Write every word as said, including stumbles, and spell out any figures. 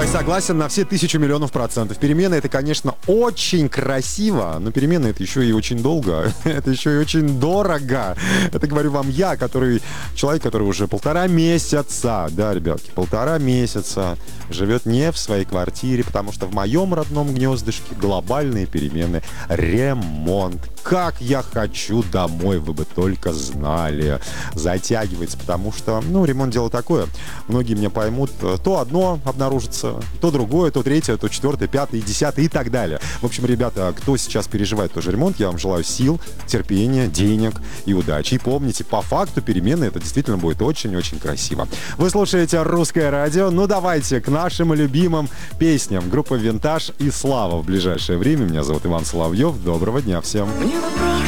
Согласен на все тысячу миллионов процентов. Перемены — это, конечно, очень красиво, но перемены — это еще и очень долго, это еще и очень дорого. Это говорю вам я, который человек, который уже полтора месяца, да, ребятки, полтора месяца живет не в своей квартире, потому что в моем родном гнездышке глобальные перемены, ремонт. Как я хочу домой, вы бы только знали. Затягивается, потому что, ну, ремонт — дело такое. Многие меня поймут, то одно обнаружится, то другое, то третье, то четвертое, пятое, десятое и так далее. В общем, ребята, кто сейчас переживает тоже ремонт, я вам желаю сил, терпения, денег и удачи. И помните, по факту перемены — это действительно будет очень-очень красиво. Вы слушаете «Русское радио». Ну, давайте к нашим любимым песням. Группа «Винтаж» и «Слава» в ближайшее время. Меня зовут Иван Соловьев. Доброго дня всем. Мне вопрос